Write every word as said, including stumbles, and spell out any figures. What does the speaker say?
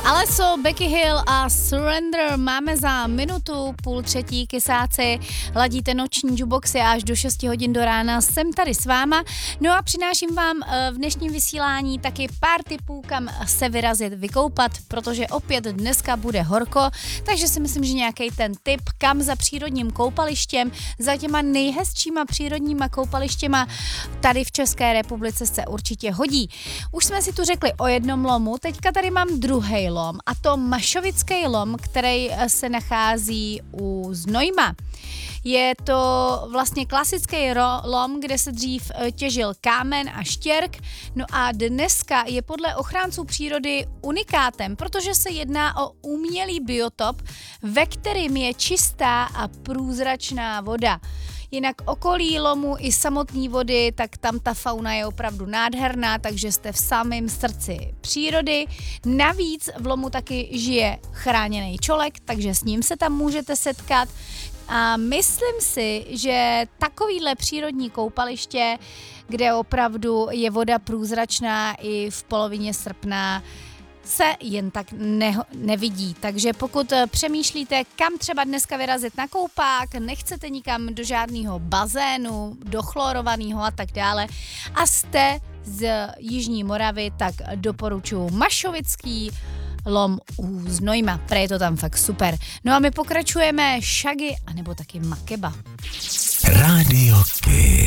Alesso, Becky Hill a Surrender máme za minutu, půl třetí, kysáci, ladíte noční jukeboxy až do šesti hodin do rána, jsem tady s váma, no a přináším vám v dnešním vysílání taky pár tipů, kam se vyrazit vykoupat, protože opět dneska bude horko, takže si myslím, že nějaký ten tip, kam za přírodním koupalištěm, za těma nejhezčíma přírodníma koupalištěma tady v České republice se určitě hodí. Už jsme si tu řekli o jednom lomu, teďka tady mám druhý lom, a to Mašovický lom, který se nachází u Znojma. Je to vlastně klasický ro- lom, kde se dřív těžil kámen a štěrk, no a dneska je podle ochránců přírody unikátem, protože se jedná o umělý biotop, ve kterém je čistá a průzračná voda. Jinak okolí lomu i samotné vody, tak tam ta fauna je opravdu nádherná, takže jste v samém srdci přírody. Navíc v lomu taky žije chráněný čolek, takže s ním se tam můžete setkat. A myslím si, že takovýhle přírodní koupaliště, kde opravdu je voda průzračná i v polovině srpna, se jen tak ne- nevidí. Takže pokud přemýšlíte, kam třeba dneska vyrazit na koupák, nechcete nikam do žádného bazénu, do chlorovaného a tak dále a jste z Jižní Moravy, tak doporučuji Mašovický lom u Znojma. Prej je to tam fakt super. No a my pokračujeme Shaggy anebo taky Makeba. Rádio Kiss.